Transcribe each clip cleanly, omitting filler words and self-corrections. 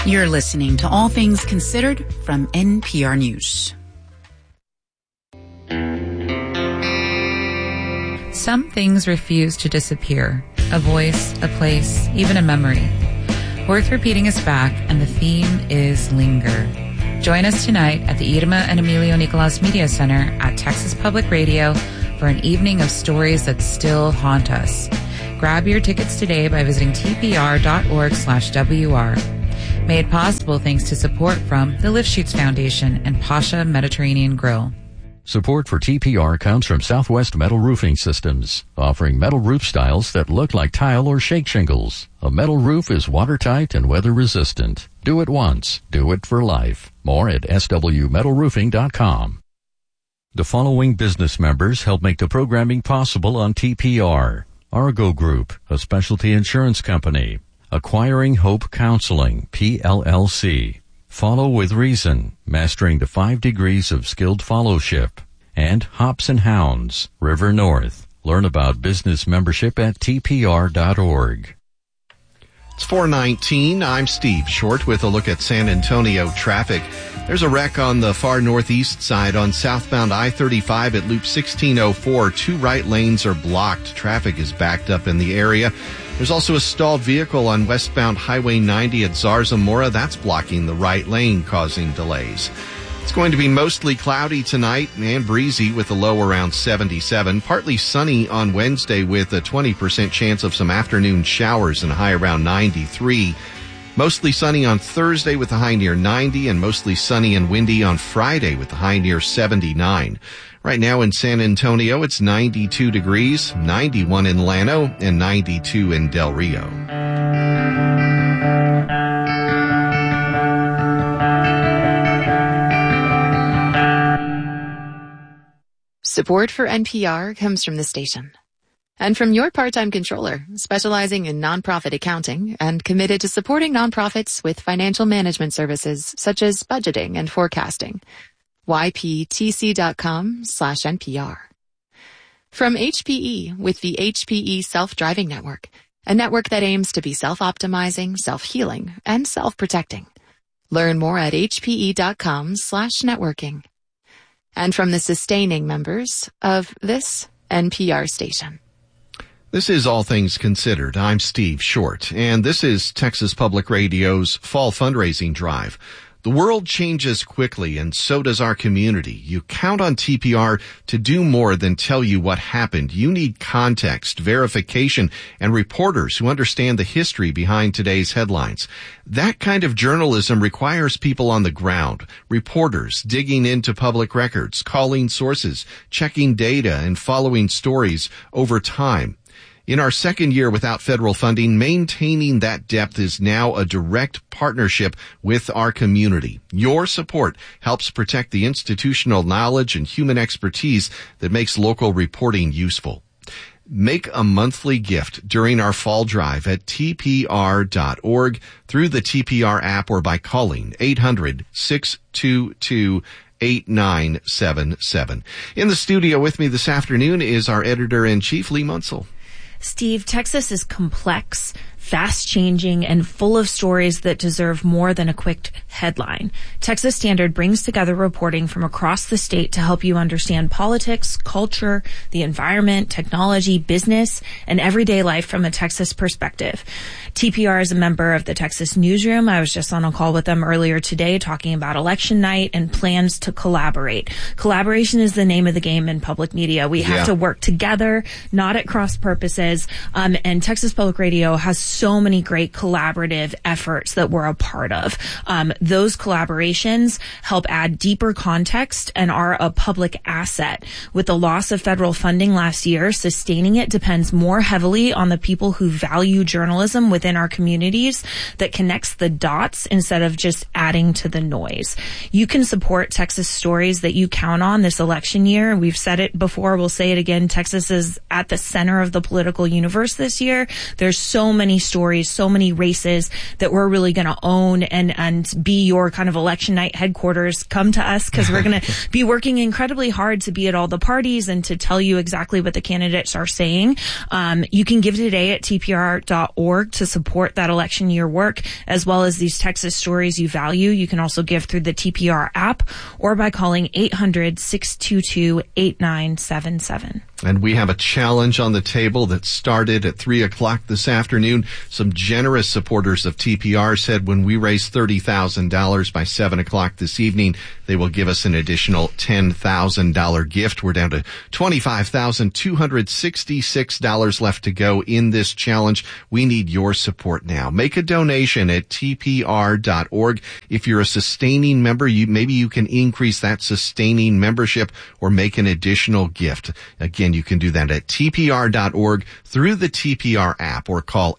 You're listening to All Things Considered from NPR News. Some things refuse to disappear. A voice, a place, even a memory. Worth Repeating is back, and the theme is linger. Join us tonight at the Irma and Emilio Nicolas Media Center at Texas Public Radio for an evening of stories that still haunt us. Grab your tickets today by visiting tpr.org/WR. Made possible thanks to support from the Lifshoots Foundation and Pasha Mediterranean Grill. Support for TPR comes from Southwest Metal Roofing Systems, offering metal roof styles that look like tile or shake shingles. A metal roof is watertight and weather resistant. Do it once, do it for life. More at swmetalroofing.com. The following business members help make the programming possible on TPR. Argo Group, a specialty insurance company. Acquiring Hope Counseling, PLLC. Follow with Reason, mastering the 5 degrees of skilled fellowship. And Hops and Hounds, River North. Learn about business membership at tpr.org. It's 4:19. I'm Steve Short with a look at San Antonio traffic. There's a wreck on the far northeast side on southbound I-35 at Loop 1604. 2 right lanes are blocked. Traffic is backed up in the area. There's also a stalled vehicle on westbound Highway 90 at Zarzamora. That's blocking the right lane, causing delays. It's going to be mostly cloudy tonight and breezy with a low around 77. Partly sunny on Wednesday with a 20% chance of some afternoon showers and a high around 93. Mostly sunny on Thursday with a high near 90, and mostly sunny and windy on Friday with a high near 79. Right now in San Antonio, it's 92 degrees, 91 in Llano, and 92 in Del Rio. Support for NPR comes from the station. And from your part-time controller, specializing in nonprofit accounting and committed to supporting nonprofits with financial management services such as budgeting and forecasting. yptc.com/NPR. From HPE with the HPE Self-Driving Network, a network that aims to be self-optimizing, self-healing, and self-protecting. Learn more at hpe.com/networking. And from the sustaining members of this NPR station. This is All Things Considered. I'm Steve Short, and this is Texas Public Radio's Fall Fundraising Drive. The world changes quickly, and so does our community. You count on TPR to do more than tell you what happened. You need context, verification, and reporters who understand the history behind today's headlines. That kind of journalism requires people on the ground, reporters digging into public records, calling sources, checking data, and following stories over time. In our second year without federal funding, maintaining that depth is now a direct partnership with our community. Your support helps protect the institutional knowledge and human expertise that makes local reporting useful. Make a monthly gift during our fall drive at tpr.org through the TPR app or by calling 800-622-8977. In the studio with me this afternoon is our editor-in-chief, Lee Munsell. Steve, Texas is complex, fast-changing, and full of stories that deserve more than a quick headline. Texas Standard brings together reporting from across the state to help you understand politics, culture, the environment, technology, business, and everyday life from a Texas perspective. TPR is a member of the Texas Newsroom. I was just on a call with them earlier today talking about election night and plans to collaborate. Collaboration is the name of the game in public media. We have to work together, not at cross purposes. And Texas Public Radio has so many great collaborative efforts that we're a part of. Those collaborations help add deeper context and are a public asset. With the loss of federal funding last year, sustaining it depends more heavily on the people who value journalism within our communities that connects the dots instead of just adding to the noise. You can support Texas stories that you count on this election year. We've said it before, we'll say it again. Texas is at the center of the political universe this year. There's so many stories, so many races that we're really going to own and be your kind of election night headquarters. Come to us because we're going to be working incredibly hard to be at all the parties and to tell you exactly what the candidates are saying. You can give today at tpr.org to support that election year work, as well as these Texas stories you value. You can also give through the TPR app or by calling 800-622-8977. And we have a challenge on the table that started at 3 o'clock this afternoon. Some generous supporters of TPR said when we raise $30,000 by 7 o'clock this evening, they will give us an additional $10,000 gift. We're down to $25,266 left to go in this challenge. We need your support now. Make a donation at tpr.org. If you're a sustaining member, maybe you can increase that sustaining membership or make an additional gift. Again, you can do that at tpr.org through the TPR app or call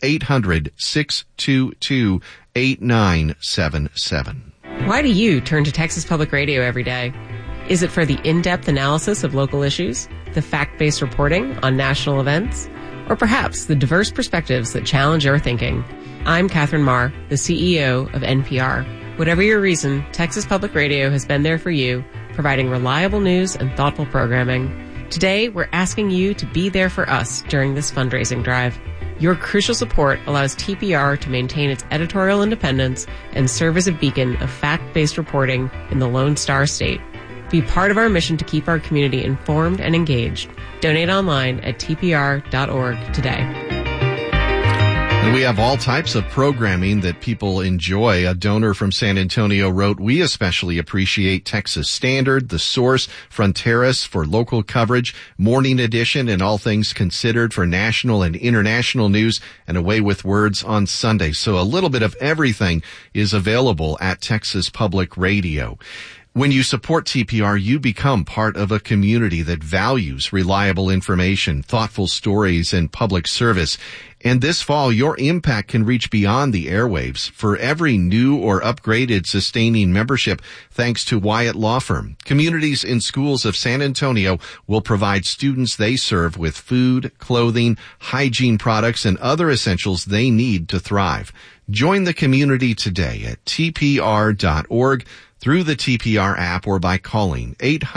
800-622-8977. Why do you turn to Texas Public Radio every day? Is it for the in-depth analysis of local issues, the fact-based reporting on national events, or perhaps the diverse perspectives that challenge your thinking? I'm Catherine Marr, the CEO of NPR. Whatever your reason, Texas Public Radio has been there for you, providing reliable news and thoughtful programming. Today, we're asking you to be there for us during this fundraising drive. Your crucial support allows TPR to maintain its editorial independence and serve as a beacon of fact-based reporting in the Lone Star State. Be part of our mission to keep our community informed and engaged. Donate online at tpr.org today. And we have all types of programming that people enjoy. A donor from San Antonio wrote, "We especially appreciate Texas Standard, The Source, Fronteras for local coverage, Morning Edition, and All Things Considered for national and international news, and Away with Words on Sunday." So a little bit of everything is available at Texas Public Radio. When you support TPR, you become part of a community that values reliable information, thoughtful stories, and public service. And this fall, your impact can reach beyond the airwaves. For every new or upgraded sustaining membership, thanks to Wyatt Law Firm, communities and schools of San Antonio will provide students they serve with food, clothing, hygiene products, and other essentials they need to thrive. Join the community today at tpr.org. through the TPR app or by calling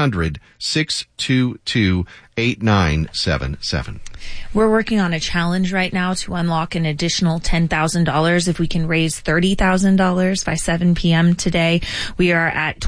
800-622-8977. We're working on a challenge right now to unlock an additional $10,000. If we can raise $30,000 by 7 p.m. today, we are at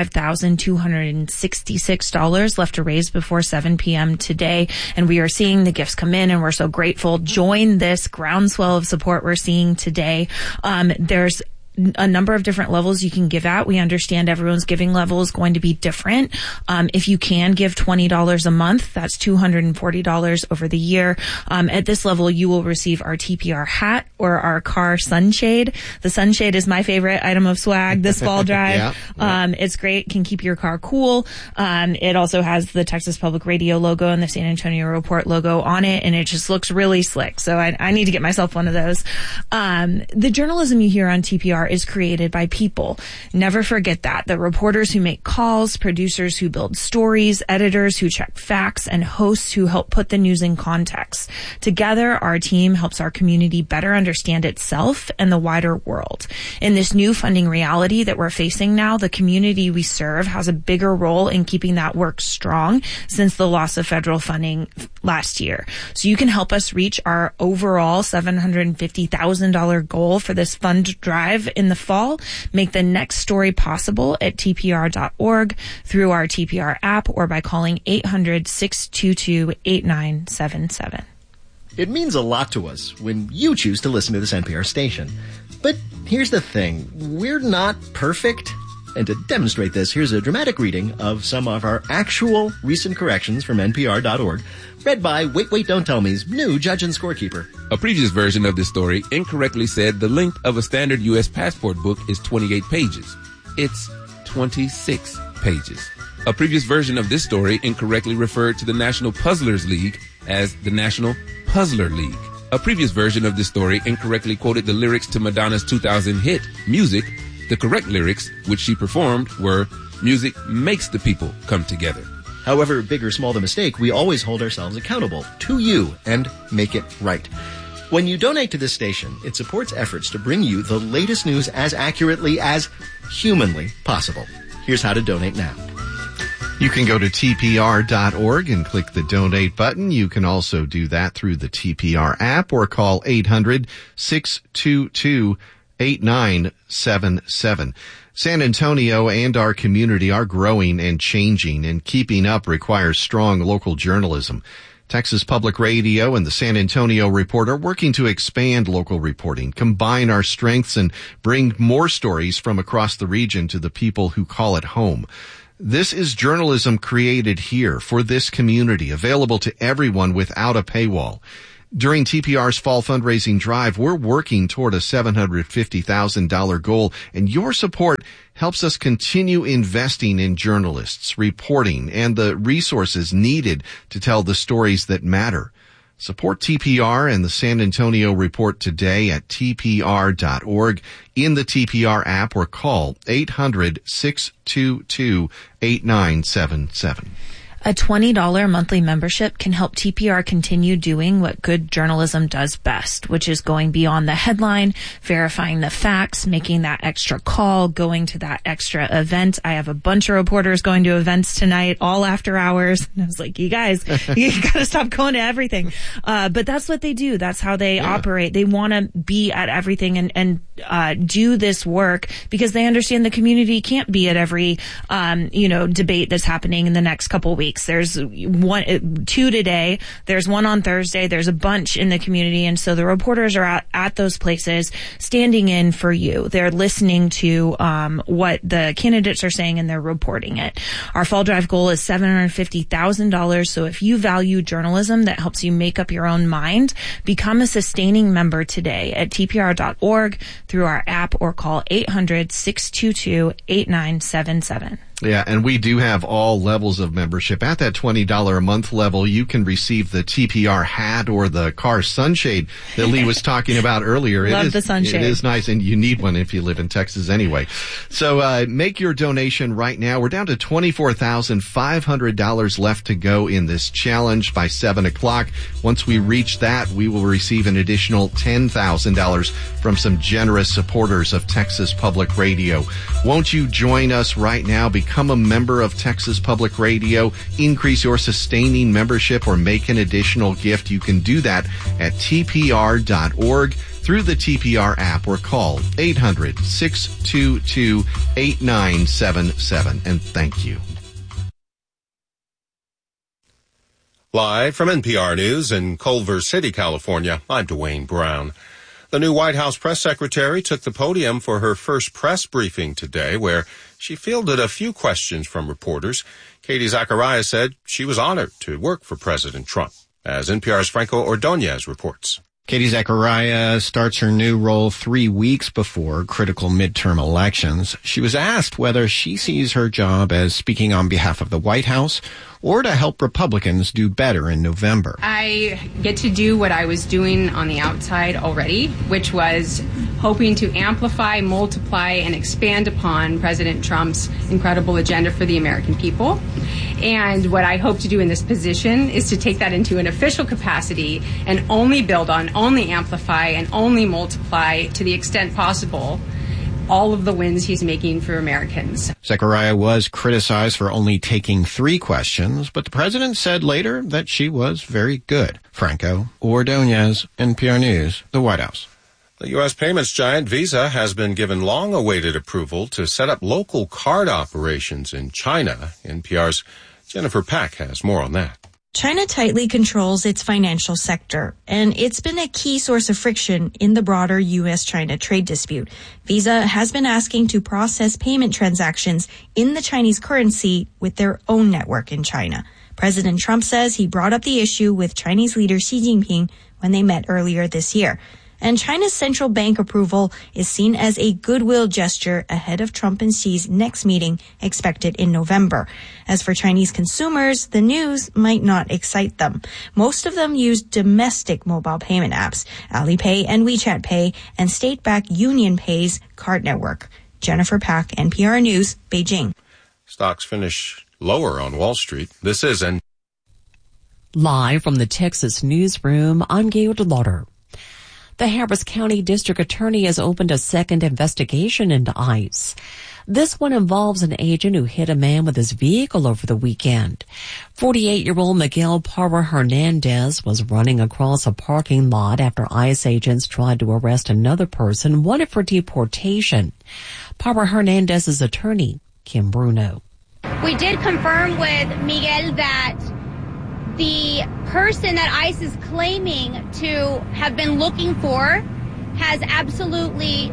$25,266 left to raise before 7 p.m. today. And we are seeing the gifts come in, and we're so grateful. Join this groundswell of support we're seeing today. There's a number of different levels you can give at. We understand everyone's giving level is going to be different. If you can give $20 a month, that's $240 over the year. At this level, you will receive our TPR hat or our car sunshade. The sunshade is my favorite item of swag this fall drive. Yeah. It's great. Can keep your car cool. It also has the Texas Public Radio logo and the San Antonio Report logo on it, and it just looks really slick. So I need to get myself one of those. The journalism you hear on TPR is created by people. Never forget that. The reporters who make calls, producers who build stories, editors who check facts, and hosts who help put the news in context. Together, our team helps our community better understand itself and the wider world. In this new funding reality that we're facing now, the community we serve has a bigger role in keeping that work strong since the loss of federal funding last year. So you can help us reach our overall $750,000 goal for this fund drive in the fall. Make the next story possible at tpr.org through our TPR app or by calling 800-622-8977. It means a lot to us when you choose to listen to this NPR station. But here's the thing. We're not perfect. And to demonstrate this, here's a dramatic reading of some of our actual recent corrections from NPR.org, read by Wait, Don't Tell Me's new judge and scorekeeper. A previous version of this story incorrectly said the length of a standard U.S. passport book is 28 pages. It's 26 pages. A previous version of this story incorrectly referred to the National Puzzlers League as the National Puzzler League. A previous version of this story incorrectly quoted the lyrics to Madonna's 2000 hit, Music. The correct lyrics, which she performed, were, "Music makes the people come together." However big or small the mistake, we always hold ourselves accountable to you and make it right. When you donate to this station, it supports efforts to bring you the latest news as accurately as humanly possible. Here's how to donate now. You can go to tpr.org and click the donate button. You can also do that through the TPR app or call 800-622-8977. San Antonio and our community are growing and changing, and keeping up requires strong local journalism. Texas Public Radio and the San Antonio Report are working to expand local reporting, combine our strengths, and bring more stories from across the region to the people who call it home. This is journalism created here for this community, available to everyone without a paywall. During TPR's fall fundraising drive, we're working toward a $750,000 goal, and your support helps us continue investing in journalists, reporting, and the resources needed to tell the stories that matter. Support TPR and the San Antonio Report today at tpr.org, in the TPR app, or call 800-622-8977. A $20 monthly membership can help TPR continue doing what good journalism does best, which is going beyond the headline, verifying the facts, making that extra call, going to that extra event. I have a bunch of reporters going to events tonight, all after hours. And I was like, you guys, you gotta stop going to everything. But that's what they do. That's how they operate. They want to be at everything and do this work because they understand the community can't be at every, debate that's happening in the next couple weeks. There's two today. There's one on Thursday. There's a bunch in the community. And so the reporters are at those places standing in for you. They're listening to what the candidates are saying, and they're reporting it. Our fall drive goal is $750,000. So if you value journalism that helps you make up your own mind, become a sustaining member today at tpr.org through our app, or call 800-622-8977. Yeah, and we do have all levels of membership. At that $20 a month level, you can receive the TPR hat or the car sunshade that Lee was talking about earlier. Love the sunshade. It is nice, and you need one if you live in Texas anyway. So make your donation right now. We're down to $24,500 left to go in this challenge by 7 o'clock. Once we reach that, we will receive an additional $10,000 from some generous supporters of Texas Public Radio. Won't you join us right now? Become a member of Texas Public Radio, increase your sustaining membership, or make an additional gift. You can do that at tpr.org through the TPR app, or call 800-622-8977. And thank you. Live from NPR News in Culver City, California, I'm Dwayne Brown. The new White House press secretary took the podium for her first press briefing today, where she fielded a few questions from reporters. Katie Zacharias said she was honored to work for President Trump, as NPR's Franco Ordonez reports. Katie Zacharias starts her new role 3 weeks before critical midterm elections. She was asked whether she sees her job as speaking on behalf of the White House or to help Republicans do better in November. I get to do what I was doing on the outside already, which was hoping to amplify, multiply, and expand upon President Trump's incredible agenda for the American people. And what I hope to do in this position is to take that into an official capacity and only build on, only amplify, and only multiply to the extent possible all of the wins he's making for Americans. Zachariah was criticized for only taking 3 questions, but the president said later that she was very good. Franco Ordonez, NPR News, the White House. The U.S. payments giant Visa has been given long-awaited approval to set up local card operations in China. NPR's Jennifer Pack has more on that. China tightly controls its financial sector, and it's been a key source of friction in the broader U.S.-China trade dispute. Visa has been asking to process payment transactions in the Chinese currency with their own network in China. President Trump says he brought up the issue with Chinese leader Xi Jinping when they met earlier this year. And China's central bank approval is seen as a goodwill gesture ahead of Trump and Xi's next meeting expected in November. As for Chinese consumers, the news might not excite them. Most of them use domestic mobile payment apps, Alipay and WeChat Pay, and state-backed UnionPay's card network. Jennifer Pack, NPR News, Beijing. Stocks finish lower on Wall Street. This is Live from the Texas newsroom, I'm Gail DeLauder. The Harris County District Attorney has opened a second investigation into ICE. This one involves an agent who hit a man with his vehicle over the weekend. 48-year-old Miguel Parra Hernandez was running across a parking lot after ICE agents tried to arrest another person wanted for deportation. Parra Hernandez's attorney, Kim Bruno. We did confirm with Miguel that the person that ICE is claiming to have been looking for has absolutely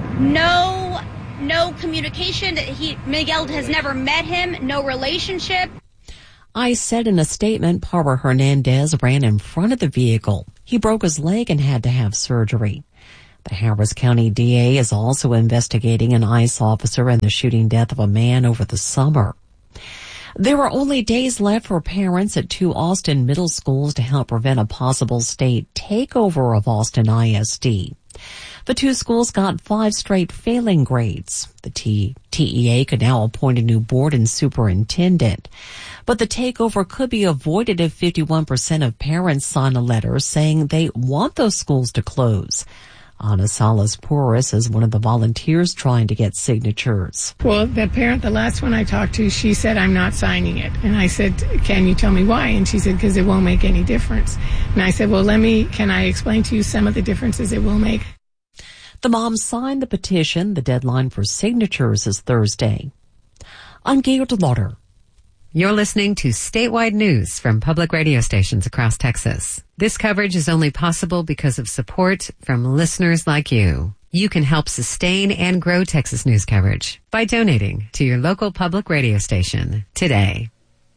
no communication, that Miguel has never met him, no relationship. ICE said in a statement Parra Hernandez ran in front of the vehicle. He broke his leg and had to have surgery. The Harris County DA is also investigating an ICE officer and the shooting death of a man over the summer. There are only days left for parents at 2 Austin middle schools to help prevent a possible state takeover of Austin ISD. The 2 schools got 5 straight failing grades. The TEA could now appoint a new board and superintendent. But the takeover could be avoided if 51% of parents sign a letter saying they want those schools to close. Ana Salas-Porras is one of the volunteers trying to get signatures. Well, the last one I talked to, she said, I'm not signing it. And I said, can you tell me why? And she said, because it won't make any difference. And I said, well, can I explain to you some of the differences it will make? The mom signed the petition. The deadline for signatures is Thursday. I'm Gail DeLauder. You're listening to statewide news from public radio stations across Texas. This coverage is only possible because of support from listeners like you. You can help sustain and grow Texas news coverage by donating to your local public radio station today.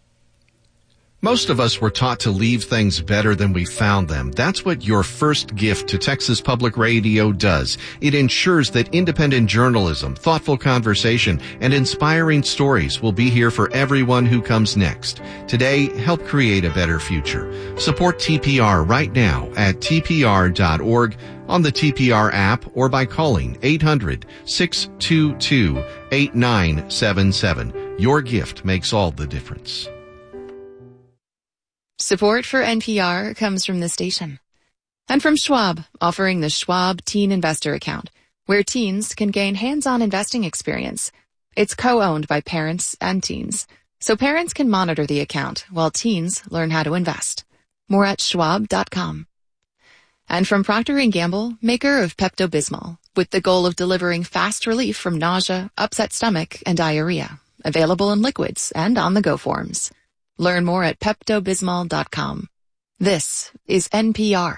Most of us were taught to leave things better than we found them. That's what Your First Gift to Texas Public Radio does. It ensures that independent journalism, thoughtful conversation, and inspiring stories will be here for everyone who comes next. Today, help create a better future. Support TPR right now at tpr.org, on the TPR app, or by calling 800-622-8977. Your gift makes all the difference. Support for NPR comes from the station. And from Schwab, offering the Schwab Teen Investor Account, where teens can gain hands-on investing experience. It's co-owned by parents and teens, so parents can monitor the account while teens learn how to invest. More at schwab.com. And from Procter & Gamble, maker of Pepto-Bismol, with the goal of delivering fast relief from nausea, upset stomach, and diarrhea. Available in liquids and on-the-go forms. Learn more at PeptoBismol.com. This is NPR.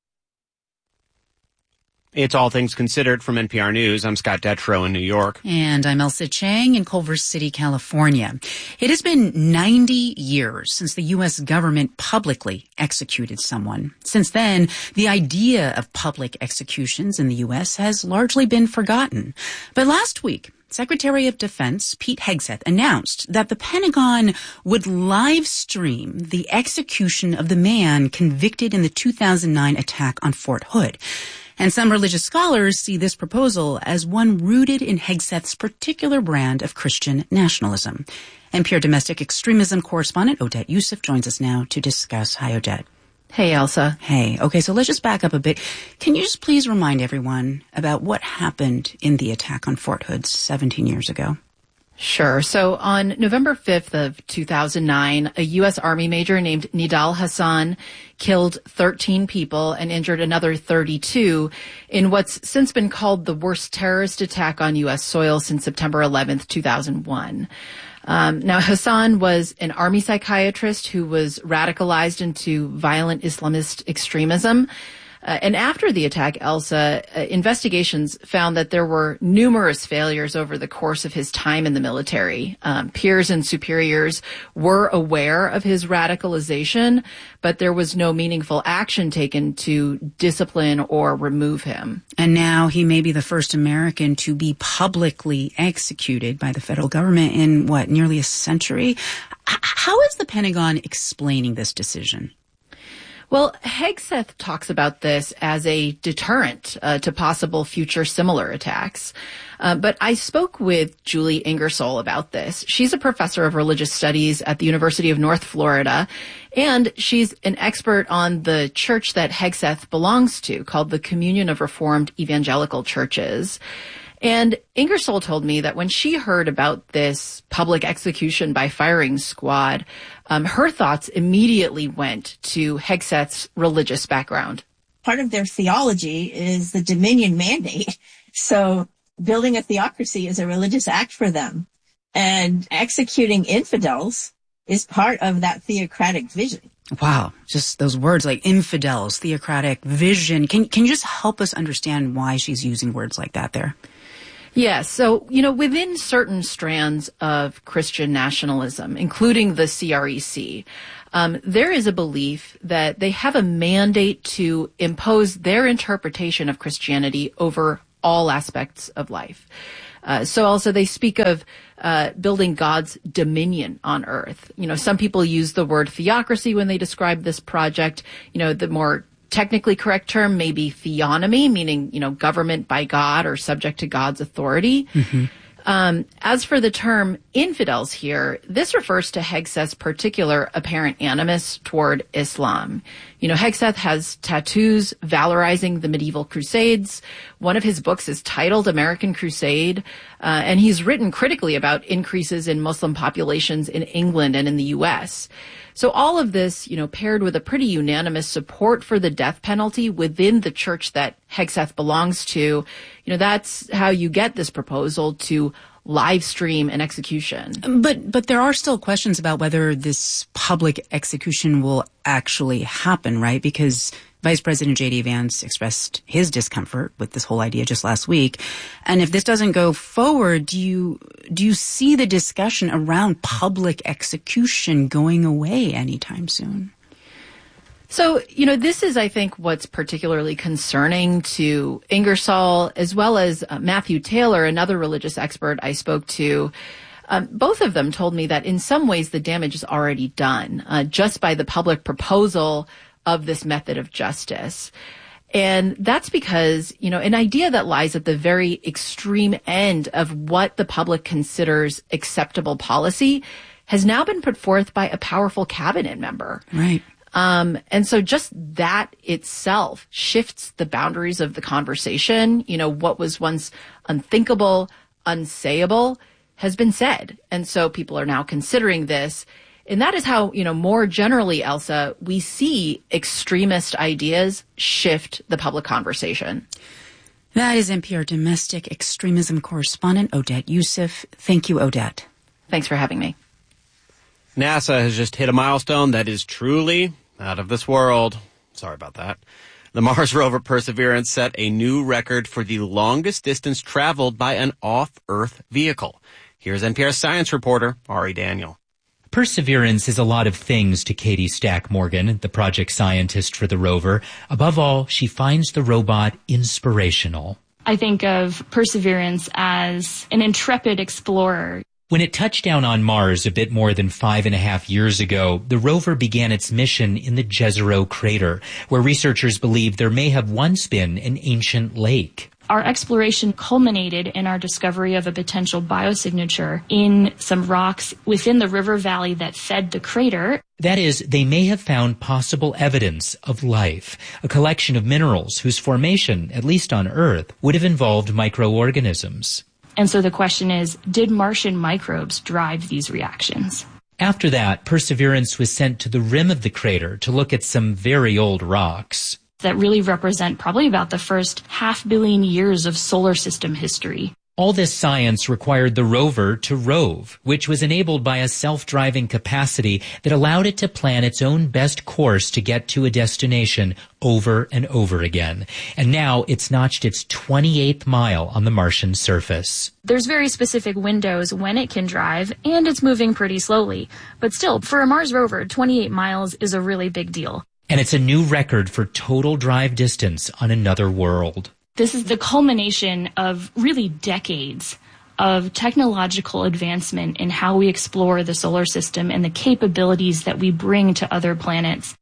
It's All Things Considered from NPR News. I'm Scott Detrow in New York. And I'm Elsa Chang in Culver City, California. It has been 90 years since the U.S. government publicly executed someone. Since then, the idea of public executions in the U.S. has largely been forgotten. But last week, Secretary of Defense Pete Hegseth announced that the Pentagon would live stream the execution of the man convicted in the 2009 attack on Fort Hood. And some religious scholars see this proposal as one rooted in Hegseth's particular brand of Christian nationalism. NPR domestic extremism correspondent Odette Youssef joins us now to discuss. Hi, Odette. Hey, Elsa. Hey. Okay, so let's just back up a bit. Can you just please remind everyone about what happened in the attack on Fort Hood 17 years ago? Sure. So on November 5th of 2009, a U.S. Army major named Nidal Hasan killed 13 people and injured another 32 in what's since been called the worst terrorist attack on U.S. soil since September 11th, 2001. Now, Hassan was an army psychiatrist who was radicalized into violent Islamist extremism. And after the attack, Elsa, investigations found that there were numerous failures over the course of his time in the military. Peers and superiors were aware of his radicalization, but there was no meaningful action taken to discipline or remove him. And now he may be the first American to be publicly executed by the federal government in, nearly a century? How is the Pentagon explaining this decision? Well, Hegseth talks about this as a deterrent to possible future similar attacks. But I spoke with Julie Ingersoll about this. She's a professor of religious studies at the University of North Florida, and she's an expert on the church that Hegseth belongs to, called the Communion of Reformed Evangelical Churches. And Ingersoll told me that when she heard about this public execution by firing squad, her thoughts immediately went to Hegseth's religious background. Part of their theology is the dominion mandate. So building a theocracy is a religious act for them. And executing infidels is part of that theocratic vision. Wow. Just those words like infidels, theocratic vision. Can you just help us understand why she's using words like that there? Yes. So, within certain strands of Christian nationalism, including the CREC, there is a belief that they have a mandate to impose their interpretation of Christianity over all aspects of life. So also they speak of building God's dominion on earth. Some people use the word theocracy when they describe this project. The more technically correct term may be theonomy, meaning, government by God or subject to God's authority. Mm-hmm. As for the term infidels here, this refers to Hegseth's particular apparent animus toward Islam. Hegseth has tattoos valorizing the medieval crusades. One of his books is titled American Crusade, and he's written critically about increases in Muslim populations in England and in the U.S. So all of this, paired with a pretty unanimous support for the death penalty within the church that Hegseth belongs to, that's how you get this proposal to live stream an execution. But there are still questions about whether this public execution will actually happen, right? Because Vice President J.D. Vance expressed his discomfort with this whole idea just last week. And if this doesn't go forward, do you see the discussion around public execution going away anytime soon? So, this is, I think, what's particularly concerning to Ingersoll, as well as Matthew Taylor, another religious expert I spoke to. Both of them told me that in some ways the damage is already done, just by the public proposal of this method of justice. And that's because, an idea that lies at the very extreme end of what the public considers acceptable policy has now been put forth by a powerful cabinet member. Right. And so just that itself shifts the boundaries of the conversation. What was once unthinkable, unsayable has been said. And so people are now considering this. And that is how, more generally, Elsa, we see extremist ideas shift the public conversation. That is NPR domestic extremism correspondent Odette Yousef. Thank you, Odette. Thanks for having me. NASA has just hit a milestone that is truly out of this world. Sorry about that. The Mars rover Perseverance set a new record for the longest distance traveled by an off-Earth vehicle. Here's NPR science reporter Ari Daniel. Perseverance is a lot of things to Katie Stack Morgan, the project scientist for the rover. Above all, she finds the robot inspirational. I think of Perseverance as an intrepid explorer. When it touched down on Mars a bit more than 5.5 years ago, the rover began its mission in the Jezero crater, where researchers believe there may have once been an ancient lake. Our exploration culminated in our discovery of a potential biosignature in some rocks within the river valley that fed the crater. That is, they may have found possible evidence of life, a collection of minerals whose formation, at least on Earth, would have involved microorganisms. And so the question is, did Martian microbes drive these reactions? After that, Perseverance was sent to the rim of the crater to look at some very old rocks that really represent probably about the first 500 million years of solar system history. All this science required the rover to rove, which was enabled by a self-driving capacity that allowed it to plan its own best course to get to a destination over and over again. And now it's notched its 28th mile on the Martian surface. There's very specific windows when it can drive, and it's moving pretty slowly. But still, for a Mars rover, 28 miles is a really big deal. And it's a new record for total drive distance on another world. This is the culmination of really decades of technological advancement in how we explore the solar system and the capabilities that we bring to other planets.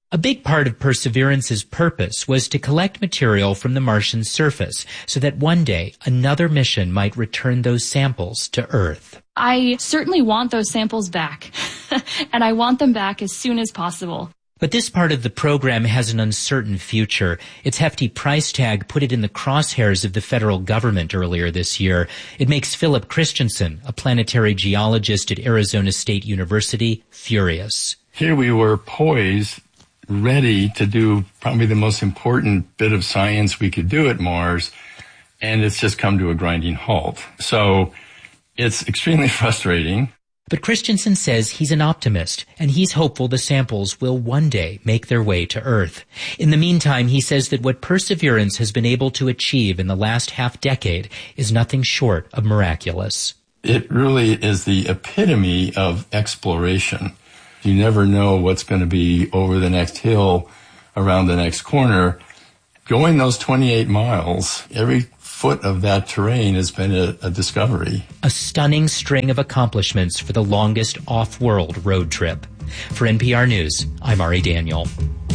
A big part of Perseverance's purpose was to collect material from the Martian surface so that one day another mission might return those samples to Earth. I certainly want those samples back, and I want them back as soon as possible. But this part of the program has an uncertain future. Its hefty price tag put it in the crosshairs of the federal government earlier this year. It makes Philip Christensen, a planetary geologist at Arizona State University, furious. Here we were poised, ready to do probably the most important bit of science we could do at Mars, and it's just come to a grinding halt. So it's extremely frustrating. But Christensen says he's an optimist, and he's hopeful the samples will one day make their way to Earth. In the meantime, he says that what Perseverance has been able to achieve in the last half-decade is nothing short of miraculous. It really is the epitome of exploration. You never know what's going to be over the next hill, around the next corner. Going those 28 miles, every foot of that terrain has been a discovery. A stunning string of accomplishments for the longest off-world road trip. For NPR News, I'm Ari Daniel.